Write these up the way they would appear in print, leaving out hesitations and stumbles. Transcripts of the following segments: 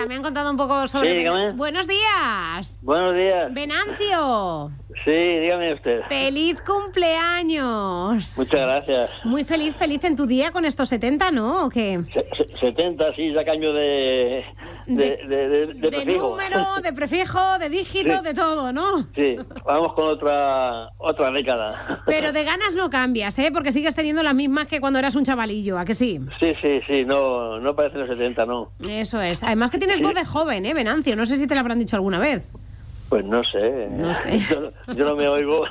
Hola, me han contado un poco sobre... Sí, dígame. Buenos días. Buenos días. Venancio. Sí, dígame usted. ¡Feliz cumpleaños! Muchas gracias. Muy feliz en tu día con estos 70, ¿no? ¿O qué? 70, sí, ya cambio de prefijo. número, de prefijo, de dígito, Sí. de todo, ¿no? Sí, vamos con otra década. Pero de ganas no cambias, ¿eh? Porque sigues teniendo las mismas que cuando eras un chavalillo, ¿a que sí? Sí, no parecen los 70, no. Eso es. Además que tienes Sí. voz de joven, ¿eh, Venancio? No sé si te lo habrán dicho alguna vez. Pues no sé. No sé. Yo no me oigo.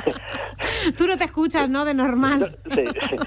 Tú no te escuchas, ¿no? De normal. Sí.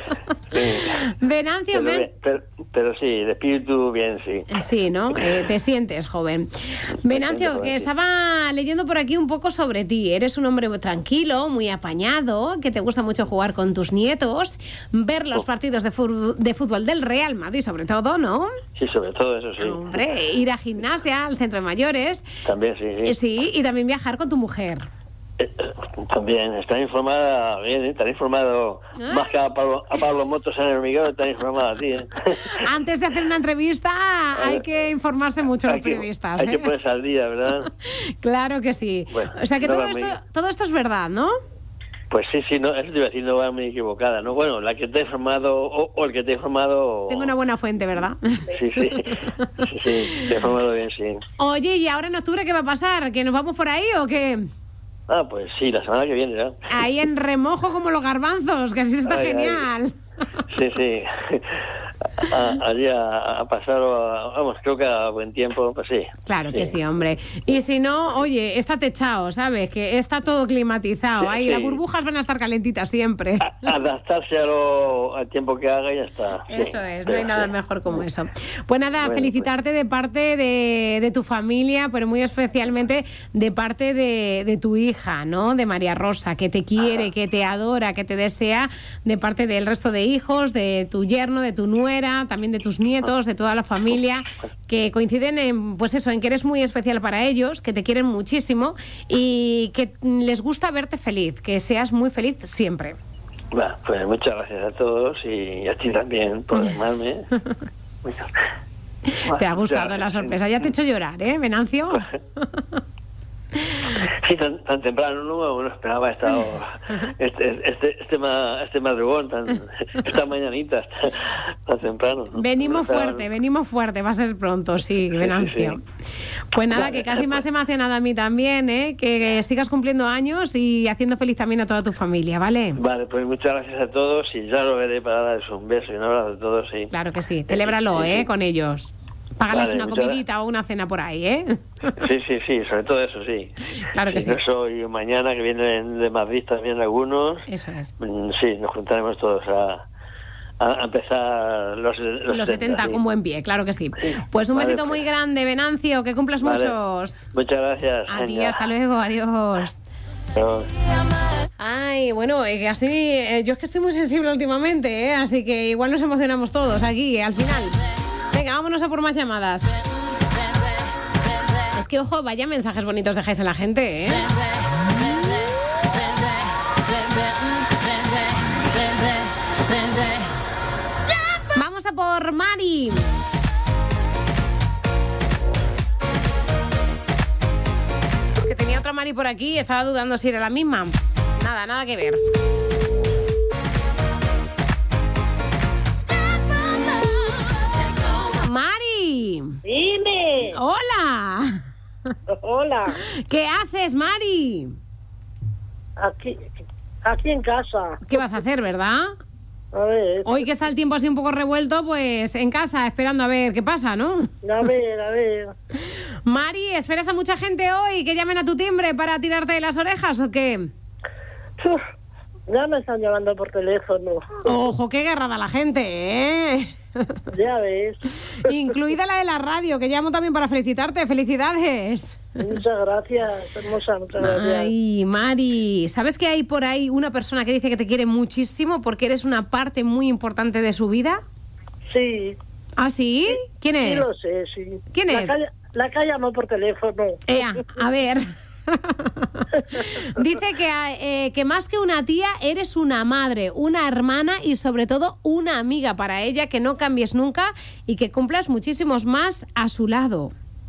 Venancio, pero sí, de espíritu bien, sí. Sí, ¿no? Te sientes joven. Venancio, que estaba leyendo por aquí un poco sobre ti. Eres un hombre muy tranquilo, muy apañado, que te gusta mucho jugar con tus nietos, ver los partidos de fútbol del Real Madrid, sobre todo, ¿no? Sí, sobre todo eso, sí. Hombre, ir a gimnasia, al centro de mayores. También, sí. Sí, y también viajar con tu mujer. También, está informada bien, está informado más que a Pablo Motos en el hormiguero, está informada a ti, ¿eh? Antes de hacer una entrevista hay que informarse mucho los periodistas. Hay que ponerse al día, ¿verdad? Claro que sí. Bueno, o sea que no todo esto es verdad, ¿no? Pues sí, no, eso te iba a decir, no va muy equivocada, ¿no? Bueno, la que te ha informado o el que te ha informado... Tengo una buena fuente, ¿verdad? Sí, te ha informado bien, sí. Oye, ¿y ahora en octubre qué va a pasar? ¿Que nos vamos por ahí o qué? Ah, pues sí, la semana que viene, ¿no? Ahí en remojo como los garbanzos, que así está genial. Sí. Allí a pasar, vamos, creo que a buen tiempo, pues sí. Claro que sí, hombre. Y si no, oye, está techado, ¿sabes? Que está todo climatizado. Ahí las burbujas van a estar calentitas siempre. Adaptarse al tiempo que haga y ya está. Eso es, no hay nada mejor como eso. Pues nada, felicitarte de parte de tu familia, pero muy especialmente de parte de tu hija, ¿no? De María Rosa, que te quiere, que te adora, que te desea, de parte del resto de hijos, de tu yerno, de tu nuera, también de tus nietos, de toda la familia, que coinciden en, pues eso, en que eres muy especial para ellos, que te quieren muchísimo y que les gusta verte feliz, que seas muy feliz siempre. Bueno, pues muchas gracias a todos y a ti también por llamarme. Te ha gustado la sorpresa, ya te he hecho llorar, ¿eh, Venancio? Sí, tan temprano no esperaba este madrugón, esta mañanita, tan temprano. Venimos fuerte, va a ser pronto, sí, Venancio. Sí. Pues nada, que casi me has emocionado a mí también, ¿eh? Que sigas cumpliendo años y haciendo feliz también a toda tu familia, ¿vale? Vale, pues muchas gracias a todos y ya lo veré para darles un beso y un abrazo a todos, sí. Claro que sí, celébralo, con ellos. Págales una comidita o una cena por ahí, ¿eh? Sí, sobre todo eso, sí. Claro que sí. Eso y mañana que vienen de Madrid también algunos. Eso es. Sí, nos juntaremos todos a empezar los 70 con buen pie, claro que sí. Pues un besito muy grande, Venancio, que cumplas muchos. Muchas gracias. A ti, hasta luego, adiós. Ay, bueno, así yo es que estoy muy sensible últimamente, así que igual nos emocionamos todos aquí, al final. Venga, vámonos a por más llamadas. Es que, ojo, vaya mensajes bonitos dejáis a la gente, ¿eh? Vamos a por Mari. Que tenía otra Mari por aquí y estaba dudando si era la misma. Nada que ver. Mari. Dime. Hola. Hola. ¿Qué haces, Mari? Aquí en casa. ¿Qué vas a hacer, verdad? A ver. Hoy que está el tiempo así un poco revuelto, pues en casa, esperando a ver qué pasa, ¿no? A ver. Mari, ¿esperas a mucha gente hoy que llamen a tu timbre para tirarte de las orejas o qué? Ya me están llamando por teléfono. Ojo, qué guerra da la gente, ¿eh? Ya ves. Incluida la de la radio, que llamo también para felicitarte. ¡Felicidades! Muchas gracias, hermosa, muchas gracias. Ay, Mari, ¿sabes que hay por ahí una persona que dice que te quiere muchísimo porque eres una parte muy importante de su vida? Sí. ¿Ah, sí? ¿Quién es? Sí, lo sé, sí. ¿Quién es? La que llamó por teléfono. A ver. Dice que más que una tía eres una madre, una hermana y sobre todo una amiga para ella, que no cambies nunca y que cumplas muchísimos más a su lado.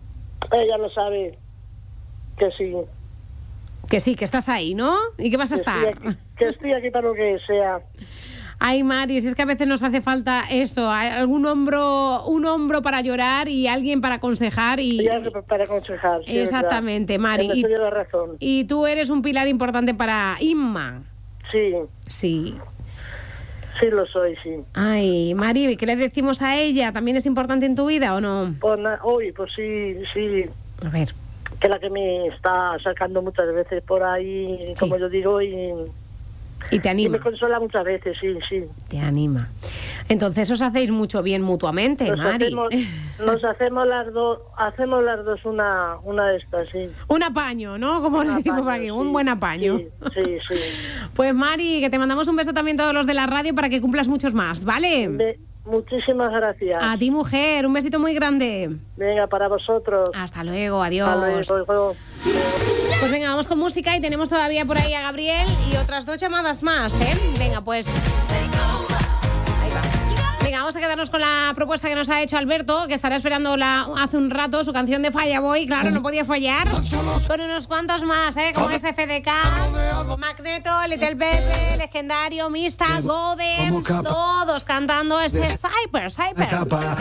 Ella lo sabe. Que sí. Que sí, que estás ahí, ¿no? ¿Y que vas a estar? Que estoy aquí para lo que sea. Ay, Mari, si es que a veces nos hace falta eso, un hombro para llorar y alguien para aconsejar. Para aconsejar, sí. Exactamente, Mari. Y la razón. Y tú eres un pilar importante para Inma. Sí. Sí. Sí lo soy, sí. Ay, Mari, ¿qué le decimos a ella? ¿También es importante en tu vida o no? Pues sí. A ver. Que la que me está sacando muchas veces por ahí, sí. Como yo digo, y te anima. Y me consuela muchas veces, sí. Te anima. Entonces os hacéis mucho bien mutuamente, Mari. Nos hacemos las dos una de estas, sí. Un apaño, ¿no? Como le decimos aquí, sí. Un buen apaño. Sí. Pues Mari, que te mandamos un beso también todos los de la radio para que cumplas muchos más, ¿vale? Muchísimas gracias. A ti, mujer, un besito muy grande. Venga, para vosotros. Hasta luego, adiós. Hasta luego. Pues venga, vamos con música y tenemos todavía por ahí a Gabriel y otras 2 llamadas más, ¿eh? Venga, pues... Ahí va. Venga, vamos a quedarnos con la propuesta que nos ha hecho Alberto, que estará esperando hace un rato su canción de Fireboy. Claro, no podía fallar. Con unos cuantos más, ¿eh? Como SFDK, Magneto, Little Pepe, Legendario, Mista, Golden, todos cantando este Cyper.